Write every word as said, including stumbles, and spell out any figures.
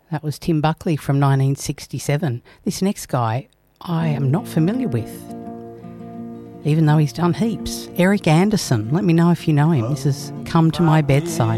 That was Tim Buckley from nineteen sixty-seven. This next guy I am not familiar with, even though he's done heaps. Eric Anderson, let me know if you know him. This is Come to My Bedside.